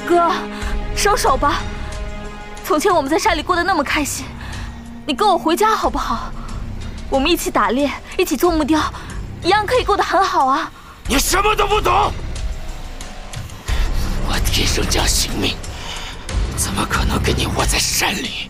哥，收手吧。从前我们在山里过得那么开心，你跟我回家好不好？我们一起打猎，一起做木雕，一样可以过得很好啊。 你什么都不懂。我天生将性命，怎么可能跟你窝在山里？